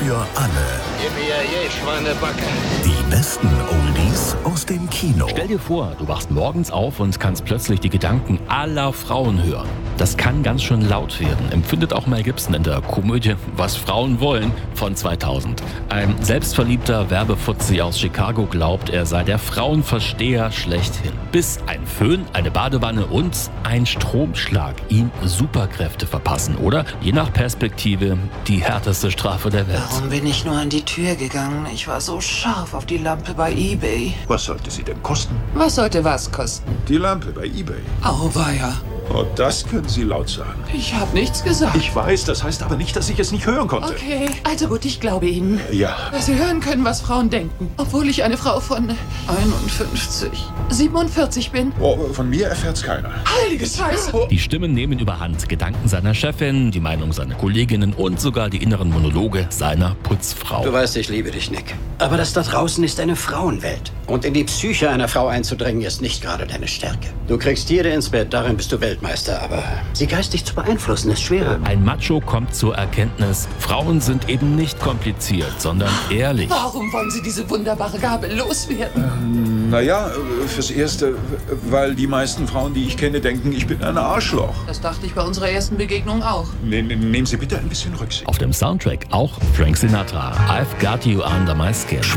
Für alle. Gib mir je, Schweinebacke. Die besten Oldies aus dem Kino. Stell dir vor, du wachst morgens auf und kannst plötzlich die Gedanken aller Frauen hören. Das kann ganz schön laut werden, empfindet auch Mel Gibson in der Komödie Was Frauen wollen von 2000. Ein selbstverliebter Werbefuzzi aus Chicago glaubt, er sei der Frauenversteher schlechthin. Bis ein Föhn, eine Badewanne und ein Stromschlag ihm Superkräfte verpassen oder, je nach Perspektive, die härteste Strafe der Welt. Warum bin ich nur an die Tür gegangen? Ich war so scharf auf die Lampe bei eBay. Was sollte sie denn kosten? Was sollte was kosten? Die Lampe bei eBay. Auweia. Oh, das können Sie laut sagen. Ich habe nichts gesagt. Ich weiß, das heißt aber nicht, dass ich es nicht hören konnte. Okay, also gut, ich glaube Ihnen. Ja. Dass Sie hören können, was Frauen denken. Obwohl ich eine Frau von 47 bin. Oh, von mir erfährt's keiner. Heilige Scheiße. Die Stimmen nehmen überhand. Gedanken seiner Chefin, die Meinung seiner Kolleginnen und sogar die inneren Monologe seiner Putzfrau. Du weißt, ich liebe dich, Nick. Aber das da draußen ist eine Frauenwelt. Und in die Psyche einer Frau einzudringen, ist nicht gerade deine Stärke. Du kriegst jede ins Bett, darin bist du Weltmeister. Aber sie geistig zu beeinflussen, ist schwerer. Ein Macho kommt zur Erkenntnis, Frauen sind eben nicht kompliziert, sondern ehrlich. Warum wollen Sie diese wunderbare Gabe loswerden? Naja, fürs Erste, weil die meisten Frauen, die ich kenne, denken, ich bin ein Arschloch. Das dachte ich bei unserer ersten Begegnung auch. Nehmen Sie bitte ein bisschen Rücksicht. Auf dem Soundtrack auch Frank Sinatra, I've Got You Under My Skin.